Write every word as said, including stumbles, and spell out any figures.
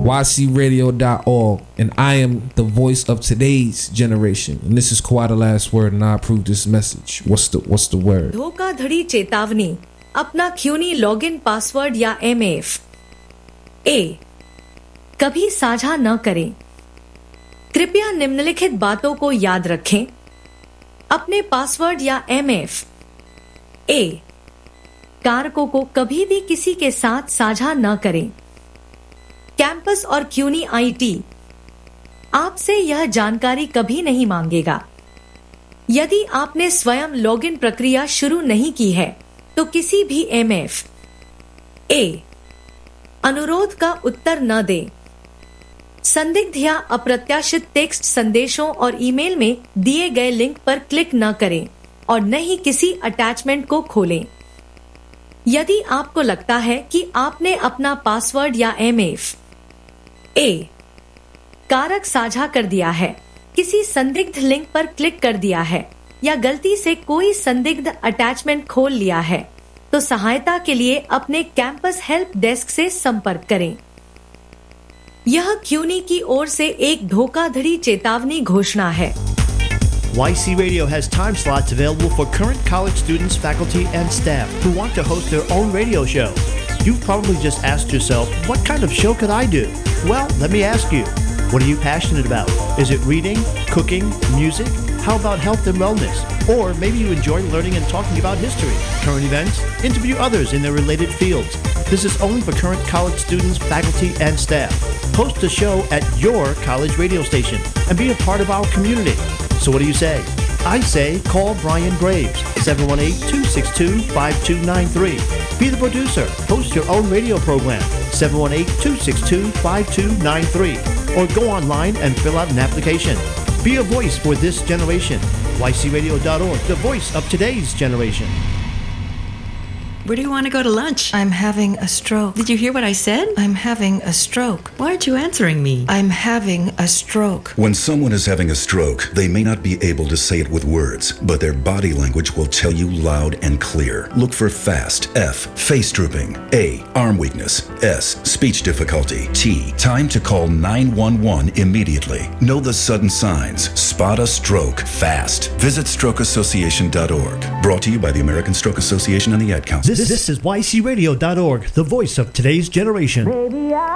y c radio dot org, and I am the voice of today's generation. And this is Kawhi the last word, and I approve this message. What's the What's the word? धोखाधड़ी चेतावनी, अपना क्यूनी login password या M F A कभी साझा न करें। कृपया निम्नलिखित बातों को याद रखें। अपने पासवर्ड या एम एफ ए कारकों को कभी भी किसी के साथ साझा न करें। कैंपस और क्यूनी आईटी आपसे यह जानकारी कभी नहीं मांगेगा। यदि आपने स्वयं लॉगिन प्रक्रिया शुरू नहीं की है तो किसी भी एम एफ ए अनुरोध का उत्तर न दें। संदिग्ध या अप्रत्याशित टेक्स्ट संदेशों और ईमेल में दिए गए लिंक पर क्लिक न करें और न ही किसी अटैचमेंट को खोलें। यदि आपको लगता है कि आपने अपना पासवर्ड या एम एफ ए कारक साझा कर दिया है, किसी संदिग्ध लिंक पर क्लिक कर दिया है या गलती से कोई संदिग्ध अटैचमेंट खोल लिया है, तो सहायता के लिए अपने कैंपस हेल्प डेस्क से संपर्क करें। यह क्यूनी की ओर से एक धोखाधड़ी चेतावनी घोषणा है। Y C Radio has time slots available for current college students, faculty, and staff who want to host their own radio show. You've probably just asked yourself, what kind of show could I do? Well, let me ask you, what are you passionate about? Is it reading, cooking, music? How about health and wellness? Or maybe you enjoy learning and talking about history, current events, interview others in their related fields. This is only for current college students, faculty, and staff. Host a show at your college radio station and be a part of our community. So what do you say? I say call Brian Graves, seven one eight, two six two, five two nine three. Be the producer. Host your own radio program, seven one eight, two six two, five two nine three. Or go online and fill out an application. Be a voice for this generation. y c radio dot org, the voice of today's generation. Where do you want to go to lunch? I'm having a stroke. Did you hear what I said? I'm having a stroke. Why aren't you answering me? I'm having a stroke. When someone is having a stroke, they may not be able to say it with words, but their body language will tell you loud and clear. Look for FAST. F. Face drooping. A. Arm weakness. S. Speech difficulty. T. Time to call nine one one immediately. Know the sudden signs. Spot a stroke fast. Visit stroke association dot org. Brought to you by the American Stroke Association and the Ad Council. This, this is y c radio dot org, the voice of today's generation.